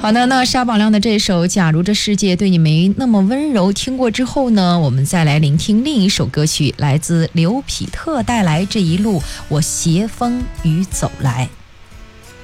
好的，那沙宝亮的这首《假如这世界对你没那么温柔》听过之后呢，我们再来聆听另一首歌曲，来自刘匹特带来《这一路我携风雨走来》。